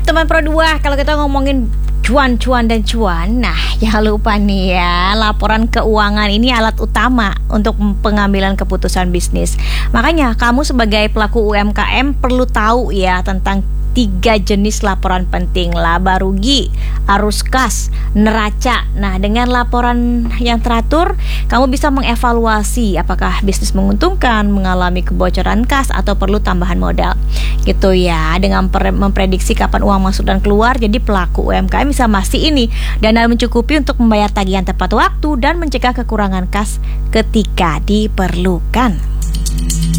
teman Pro 2, kalau kita ngomongin cuan dan cuan, nah jangan lupa nih ya, laporan keuangan ini alat utama untuk pengambilan keputusan bisnis. Makanya kamu sebagai pelaku UMKM perlu tahu ya tentang 3 jenis laporan penting: laba rugi, arus kas, neraca. Nah, dengan laporan yang teratur, kamu bisa mengevaluasi apakah bisnis menguntungkan, mengalami kebocoran kas, atau perlu tambahan modal. Gitu ya, dengan memprediksi kapan uang masuk dan keluar, jadi pelaku UMKM bisa masih ini dana mencukupi untuk membayar tagihan tepat waktu dan mencegah kekurangan kas ketika diperlukan.